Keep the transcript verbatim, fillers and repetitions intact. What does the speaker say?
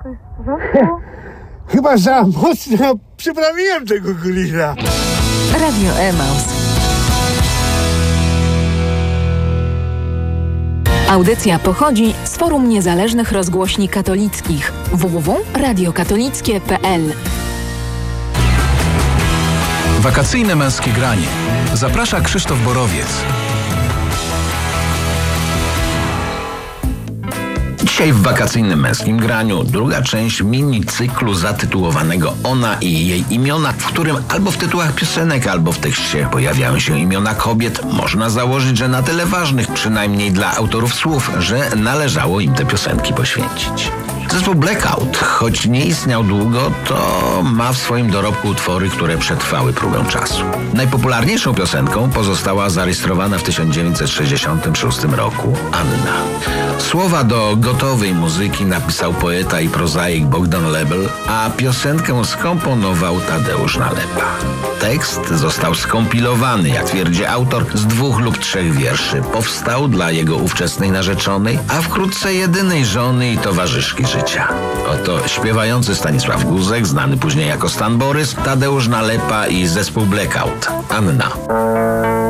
jest w porządku? Chyba za mocno przyprawiłem tego grilla. Radio Emaus. Audycja pochodzi z Forum Niezależnych Rozgłośni Katolickich w w w kropka radio katolickie kropka p l. Wakacyjne męskie granie. Zaprasza Krzysztof Borowiec. Dzisiaj w wakacyjnym męskim graniu druga część mini-cyklu zatytułowanego Ona i jej imiona, w którym albo w tytułach piosenek, albo w tekście pojawiają się imiona kobiet. Można założyć, że na tyle ważnych, przynajmniej dla autorów słów, że należało im te piosenki poświęcić. Zespół Blackout, choć nie istniał długo, to ma w swoim dorobku utwory, które przetrwały próbę czasu. Najpopularniejszą piosenką pozostała zarejestrowana w tysiąc dziewięćset sześćdziesiątym szóstym roku Anna. Słowa do gotowej muzyki napisał poeta i prozaik Bogdan Lebel, a piosenkę skomponował Tadeusz Nalepa. Tekst został skompilowany, jak twierdzi autor, z dwóch lub trzech wierszy. Powstał dla jego ówczesnej narzeczonej, a wkrótce jedynej żony i towarzyszki życia. Oto śpiewający Stanisław Guzek, znany później jako Stan Borys, Tadeusz Nalepa i zespół Blackout. Anna.